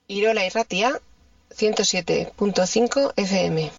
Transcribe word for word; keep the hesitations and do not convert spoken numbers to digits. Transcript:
Irola Irratia, ciento siete punto cinco F M.